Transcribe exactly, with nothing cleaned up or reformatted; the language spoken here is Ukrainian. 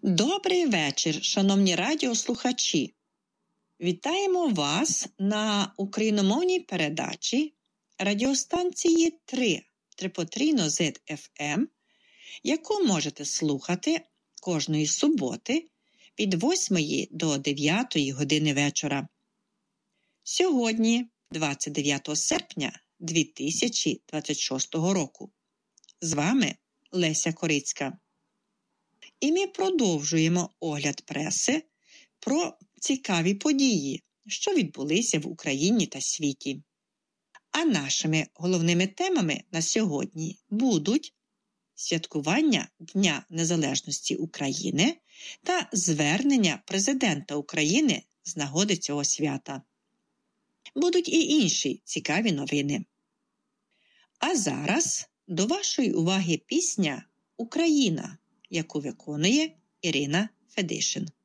Добрий вечір, шановні радіослухачі! Вітаємо вас на україномовній передачі радіостанції три Трипотріно зет еф ем, яку можете слухати кожної суботи від восьмої до дев'ятої години вечора. Сьогодні, двадцять дев'ятого серпня дві тисячі двадцять шостого року. З вами Леся Корицька. І ми продовжуємо огляд преси про цікаві події, що відбулися в Україні та світі. А нашими головними темами на сьогодні будуть святкування Дня Незалежності України та звернення президента України з нагоди цього свята. Будуть і інші цікаві новини. А зараз до вашої уваги пісня «Україна», яку виконує Ірина Федишин.